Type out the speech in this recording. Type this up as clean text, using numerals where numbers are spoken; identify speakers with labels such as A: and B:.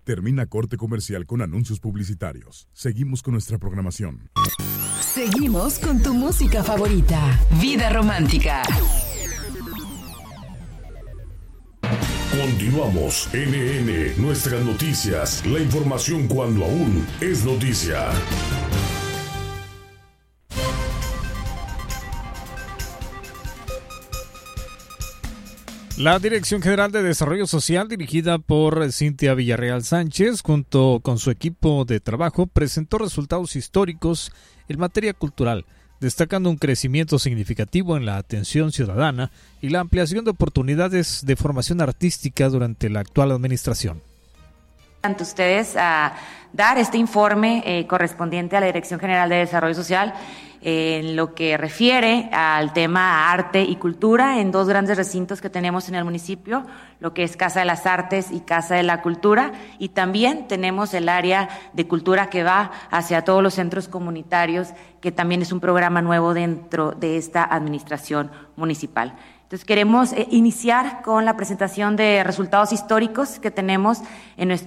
A: Termina corte comercial con anuncios publicitarios. Seguimos con nuestra programación.
B: Seguimos con tu música favorita. Vida Romántica.
C: Continuamos. NN, nuestras noticias. La información cuando aún es noticia.
D: La Dirección General de Desarrollo Social, dirigida por Cintia Villarreal Sánchez, junto con su equipo de trabajo, presentó resultados históricos en materia cultural, destacando un crecimiento significativo en la atención ciudadana y la ampliación de oportunidades de formación artística durante la actual administración.
E: Ante ustedes a dar este informe correspondiente a la Dirección General de Desarrollo Social en lo que refiere al tema arte y cultura en dos grandes recintos que tenemos en el municipio, lo que es Casa de las Artes y Casa de la Cultura, y también tenemos el área de cultura que va hacia todos los centros comunitarios, que también es un programa nuevo dentro de esta administración municipal. Entonces queremos iniciar con la presentación de resultados históricos que tenemos en nuestro